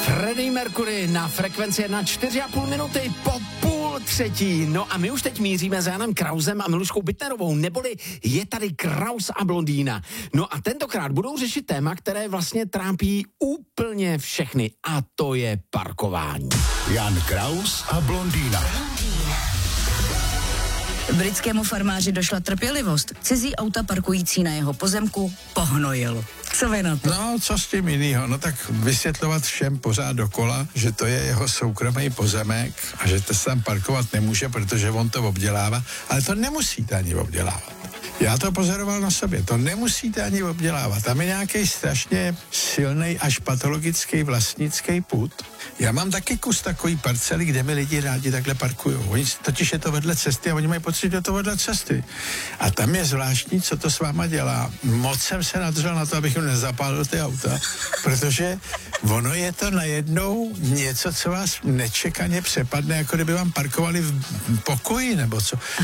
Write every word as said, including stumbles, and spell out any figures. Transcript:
Freddie Mercury na frekvenci jedna čtyři a půl minuty po půl třetí. No a my už teď míříme za Janem Krausem a Miluškou Bittnerovou, neboli je tady Kraus a blondýna. No a tentokrát budou řešit téma, které vlastně trápí úplně všechny, a to je parkování. Jan Kraus a blondýna. Britskému farmáři došla trpělivost. Cizí auta parkující na jeho pozemku pohnojil. Co vy na to? No, co s tím jinýho? No tak vysvětlovat všem pořád dokola, že to je jeho soukromý pozemek a že to se tam parkovat nemůže, protože on to obdělává, ale to nemusíte ani obdělávat. Já to pozoroval na sobě, to nemusíte ani obdělávat. Tam je nějaký strašně silný až patologický vlastnický pud. Já mám taky kus takový parcely, kde mi lidi rádi takhle parkují. Oni totiž je to vedle cesty a oni mají pocit, že to vedle cesty. A tam je zvláštní, co to s váma dělá. Moc jsem se nadržel na to, abych jim nezapálil ty auta, protože ono je to najednou něco, co vás nečekaně přepadne, jako kdyby vám parkovali v pokoji nebo co.